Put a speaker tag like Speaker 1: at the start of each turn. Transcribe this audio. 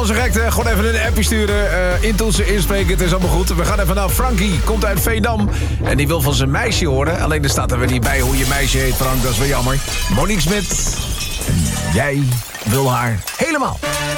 Speaker 1: onze gekte. Gewoon even een appje sturen. Intoetsen, inspreken, het is allemaal goed. We gaan even naar Frankie. Komt uit Veendam. En die wil van zijn meisje horen. Alleen er staat er weer niet bij hoe je meisje heet, Frank. Dat is wel jammer. Monique Smit. En jij wil haar helemaal.